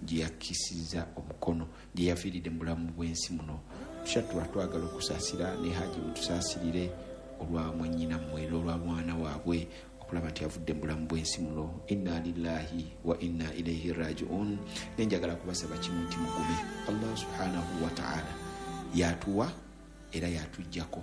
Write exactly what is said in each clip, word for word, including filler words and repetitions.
gye yakisiza omukono gye yafiiridde mu bulamu bw'ensi muno. Tushatula twagala okusaasira ne Haji mutusaasirire olwa mwennyina mmwe olwa mwana waabwe okulaba nti yavudde mu bulamu bw'ensi muno. Inna lillahi wa inna ilaihi raji'un. Nenjagala kubasaba kimu nti mugume. Allah subhanahu wa ta'ala yatuwa era yatujjako.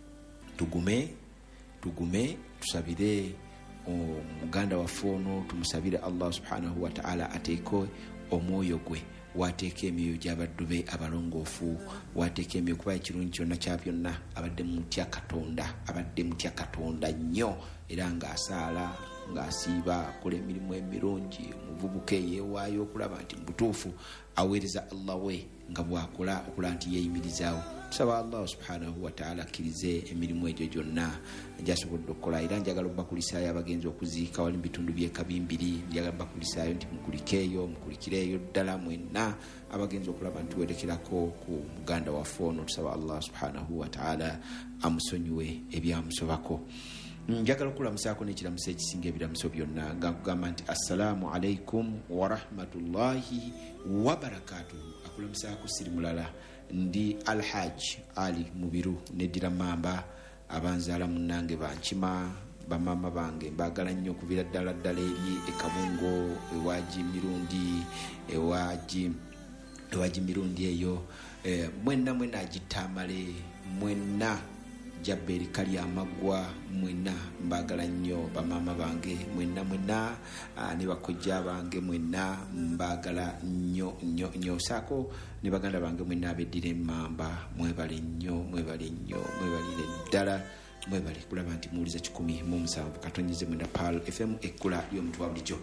Tugume tugume tusabire omuganda waffe ono, tumusabire Allah subhanahu wa ta'ala ateeko omwoyo gwe, wateeka emyoyo gy'abaddu be abalongoofu, wateeka emyoyo kuba ekirungi kyonna kya byonna abadde mutya Katonda, abadde mutya Katonda nnyo era ng'asaala ng'asiiba akola emirimu emirungi, omuvubuka yeewaayo okulaba nti mutuufu aweereza Allah we nga bw'akola okulaba nti yeeyimirizaawo. Tusaba Allah subhanahu wa ta'ala akkirize emirimu egyo gyonna gy'asobodde okukola. Era njagala okubakulisaayo abagenzi okuziika wali mu bitundu by'e Kabimbiri, njagala okubakulisaayo nti mukulikeeyo mukulikireeyo ddala mwenna abagenzi okulaba nti werekerako ku muganda waffe ono. Tusaba Allah subhanahu wa ta'ala amusonyiwe ebyamusobako. Njagala okulamusaako n'ekiramuso ekisinga ebiramuso byonna nga nkugamba nti assalaamu alaikum wa rahmatullahi wa barakatuhu. Akulamusaako siri mulala ndi Alhaji Ali Mubiru neddira Mamba, abanzaala munnange bankima, bamama bange mbagala nnyo okuvira ddala ddala eri e Kabungo ewaji mirundi ewaji ewaji mirundi eyo e, mwenna mwenna agitamale mwenna Jaberi kali amagwa mwenna mbagala nnyo bamama bange mwenna mwenna ne bakojja bange mwenna mbagala nnyo nnyo nnyo saako ne baganda bange mwenna abeddira Mamba mwebale nnyo mwebale nnyo mwebalire ddala mwebale kulaba nti muwuliza kikumi mu musanvu katonyeze mwenda Pal F M ekkula y'omuntu wa bulijjo.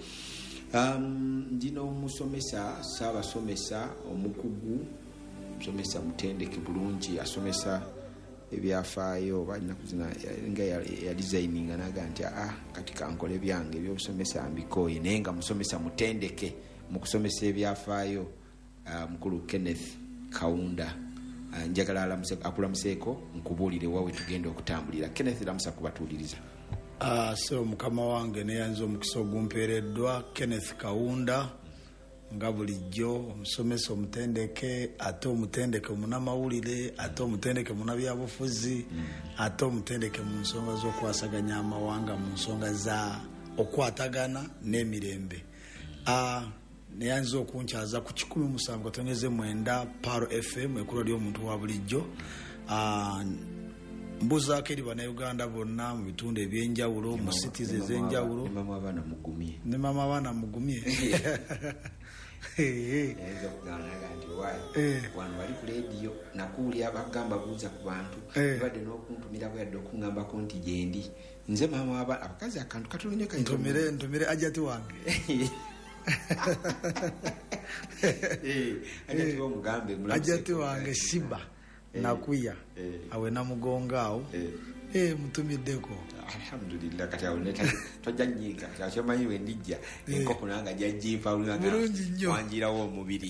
Um, ndino omusomesa saabasomesa omukugu musomesa mutendeke bulungi asomesa ebyafaayo balina kuzina nga ya designing anaga nti ah kati kankole byange by'obusomesa mbikoye naye nga musomesa mutendeke mu kusomesa ebyafaayo. Uh, mukulu Kenneth Kaunda uh, njagala alamuse akulamuseeko nkubuulire wawe tugenda okutambulira. Kenneth lamusa kubatuuliriza. Ah uh, so mukama wange ne yanzo omukisa ogumpeereddwa Kenneth Kaunda nga bulijjo omusomesa omutendeke ate omutendeke munamawulire ate omutendeke munabyabufuzi mm. ate omutendeke mu nsonga z'okwasaganya amawanga mu nsonga za okwatagana n'emirembe. Ah uh, neyanza okunkyaza ku kikumi musanvu katonyeze mwenda Paro F M ekkula ly'omuntu wa bulijjo. Ah uh, mbuzaako eri bannayuganda bonna mu bitundu ebyenjawulo mu cities ez'enjawulo. Ne mama abaana mugumye ne mama abaana mugumye Ezo kuganaga nti wayi wano wali ku radio nakuulira bagamba buuza ku bantu badde n'okuntumira bwedde okungambako nti gyendi nze mama aba abakazi akantu katulonye kayinza ntumire ntumire ajati wange eh ajati wo mugambe mulamu ajati wange Shiba nakuya awe namugonga awo eh mutumiddeko alhamdulillah kati awo neta tojanyika kyachomanyi we ndijja enkoko nanga jajjipa ulanga wanjirawo omubiri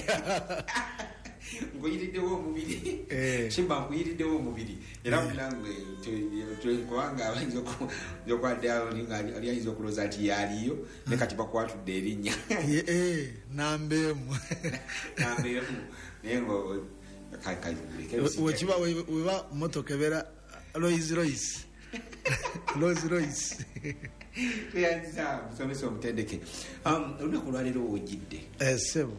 ngoyiriddewo omubiri Shiba ngoyiriddewo omubiri era mulange twenkwanga abayinza okwaddawo ali ayinza okuloza ati yaliyo ne kati bakwatudde erinnya nambeemu nambeemu naye ngo wekiba weba motoka ebera Rolls Royce Rolls Royce tuyanziza musomesa omutendeke. Um, olunaku lwaleero wojjidde esebo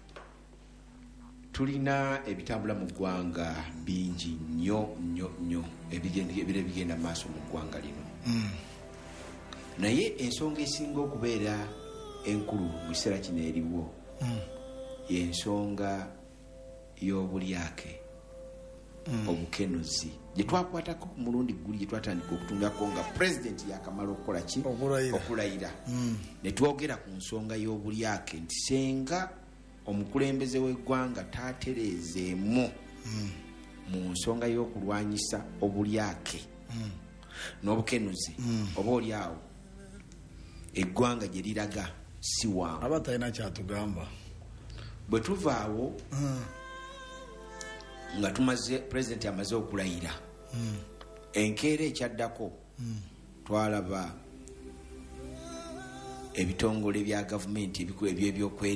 tulina ebitambula mu ggwanga bingi nnyo nnyo nnyo ebire bigenda mu maaso mu ggwanga lino mm. naye ensonga esinga okubeera enkulu mu kiseera kino eriwo mm. y'ensonga y'obulyake mm. obukenuzi gye twakwatako ku mulundi guli gye twatandika okutungako nga president yakamala okukola ki okulayira mm. ne twogera ku nsonga y'obulyake nti senga omukulembeze w'eggwanga taatereezeemu mm. mu nsonga y'okulwanyisa obulyake mm. n'obukenuzi mm. oba oli awo eggwanga gye liraga si wangu aba talina kyatugamba bwe tuvaawo mm. nga tumaze president amaze okulayira mm. enkeera ekyaddako mm. twalaba ebitongole bya gavumenti ebikulu eby'ebyokwerinda